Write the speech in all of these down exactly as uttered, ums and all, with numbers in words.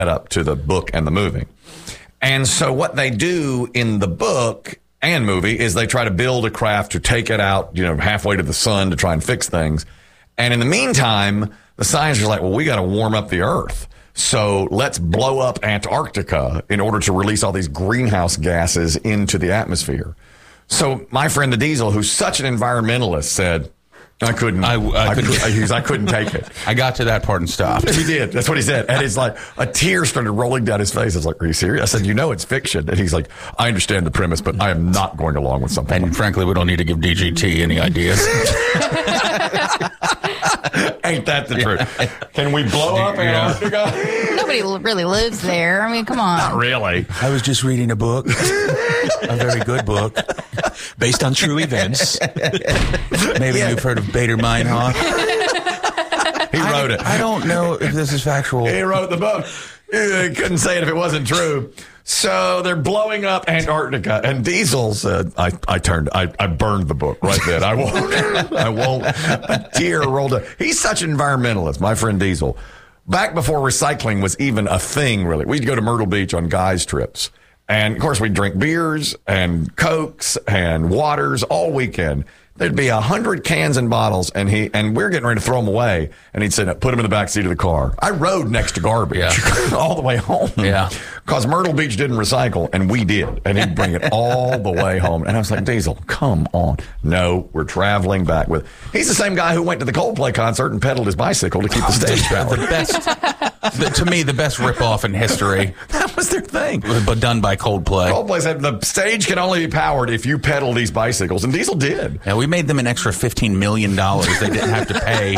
up to the book and the movie. And so what they do in the book and movie is they try to build a craft to take it out, you know, halfway to the sun to try and fix things. And in the meantime, the scientists are like, well, we got to warm up the Earth. So let's blow up Antarctica in order to release all these greenhouse gases into the atmosphere. So my friend the Diesel, who's such an environmentalist, said, I couldn't. I, I, I, couldn't. Could, I couldn't take it. I got to that part and stopped. He did. That's what he said. And it's like a tear started rolling down his face. I was like, are you serious? I said, you know, it's fiction. And he's like, I understand the premise, but I am not going along with something. And like frankly, we don't need to give D G T any ideas. Ain't that the truth? Can we blow up Antarctica? Nobody really lives there. I mean, come on. Not really. I was just reading a book, a very good book, based on true events. Maybe yeah. You've heard of Bader Meinhof. He wrote I, it. I don't know if this is factual. He wrote the book. He couldn't say it if it wasn't true. So they're blowing up Antarctica, and Diesel said, I, I turned, I, I burned the book right then. I won't, I won't. A tear rolled up. He's such an environmentalist, my friend Diesel. Back before recycling was even a thing, really. We'd go to Myrtle Beach on guys' trips. And, of course, we'd drink beers and Cokes and waters all weekend. There'd be a hundred cans and bottles, and he and we're getting ready to throw them away. And he'd say, put them in the back seat of the car. I rode next to garbage yeah. all the way home. Yeah, because Myrtle Beach didn't recycle, and we did. And he'd bring it all the way home. And I was like, Diesel, come on. No, we're traveling back with. He's the same guy who went to the Coldplay concert and pedaled his bicycle to keep the stage powered. The best, the, to me, the best ripoff in history. That was their thing, but done by Coldplay. Coldplay said the stage can only be powered if you pedal these bicycles, and Diesel did. Yeah, we made them an extra fifteen million dollars they didn't have to pay.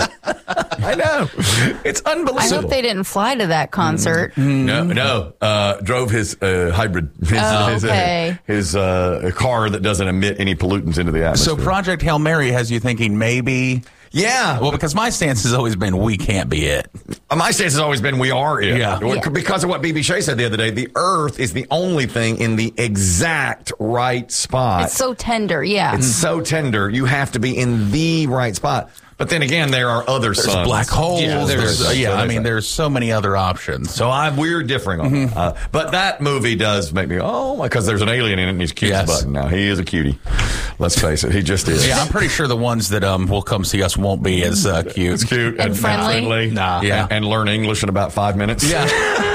I know. It's unbelievable. I hope they didn't fly to that concert. Mm. No, no. Uh, drove his uh, hybrid, his, oh, his, okay. uh, his uh, car that doesn't emit any pollutants into the atmosphere. So Project Hail Mary has you thinking maybe... Yeah. Well, because my stance has always been we can't be it. My stance has always been we are it. Yeah. yeah. Because of what B B Shea said the other day, the Earth is the only thing in the exact right spot. It's so tender, yeah. It's so tender. You have to be in the right spot. But then again, there are other there's suns. black holes. Yeah, there's, there's, uh, yeah so I mean, there's so many other options. So I, we're differing on mm-hmm. that. Uh, but that movie does make me, oh, because there's an alien in it and he's cute as yes. a button. Now, he is a cutie. Let's face it. He just is. Yeah, I'm pretty sure the ones that um will come see us won't be as uh, cute. It's cute. And, and friendly. friendly. Nah. Yeah. And, and learn English in about five minutes. Yeah.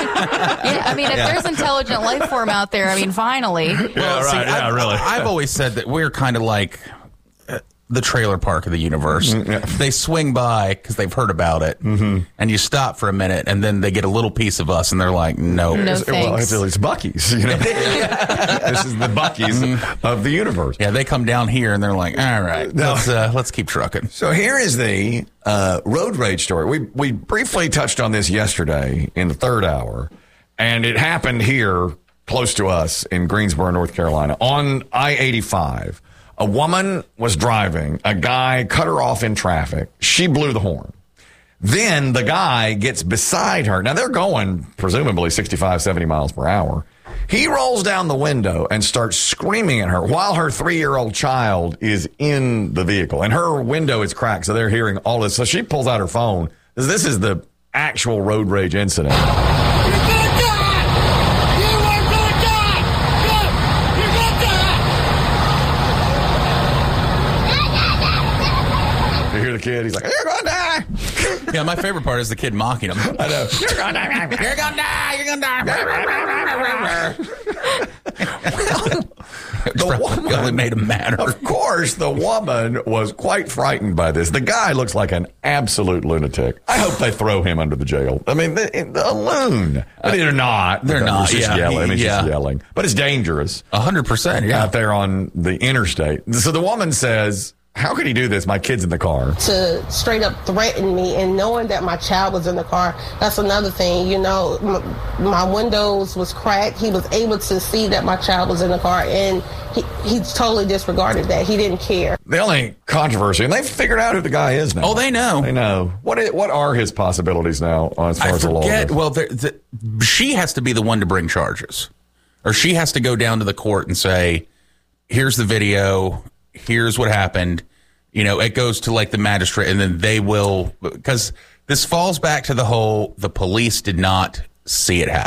yeah, I mean, if yeah. there's intelligent life form out there, I mean, finally. Yeah, well, right. See, yeah, I've, really. I've always said that we're kind of like uh, the trailer park of the universe. Mm, yeah. They swing by because they've heard about it, mm-hmm. and you stop for a minute, and then they get a little piece of us, and they're like, no. No it's, well, thanks. it's, it's Buc-ee's. You know? This is the Buc-ee's mm-hmm. of the universe. Yeah, they come down here, and they're like, all right, No. let's, uh, let's keep trucking. So here is the uh, road rage story. We, we briefly touched on this yesterday in the third hour, and it happened here close to us in Greensboro, North Carolina, on I eighty-five. A woman was driving. A guy cut her off in traffic. She blew the horn. Then the guy gets beside her. Now, they're going presumably sixty-five, seventy miles per hour. He rolls down the window and starts screaming at her while her three-year-old child is in the vehicle. And her window is cracked, so they're hearing all this. So she pulls out her phone. This is the actual road rage incident. Kid, he's like, you're gonna die. Yeah, my favorite part is the kid mocking him. I know. You're gonna die. You're gonna die. You're gonna die. The woman only made him madder. Of course, the woman was quite frightened by this. The guy looks like an absolute lunatic. I hope they throw him under the jail. I mean, the, the, a loon. But they're not. They're not. He's just Yeah. yelling. He's Yeah. just yelling. But it's dangerous. A hundred percent. Yeah. Out there on the interstate. So the woman says, how could he do this? My kid's in the car. To straight up threaten me, and knowing that my child was in the car, that's another thing. You know, my, my windows was cracked. He was able to see that my child was in the car, and he, he totally disregarded that. He didn't care. The only controversy, and they've figured out who the guy is now. Oh, they know. They know. What is, what are his possibilities now as far I as the law forget. goes? Well, the, the, she has to be the one to bring charges, or she has to go down to the court and say, "Here's the video. Here's what happened." You know, it goes to like the magistrate, and then they will, because this falls back to the whole, the police did not see it happen.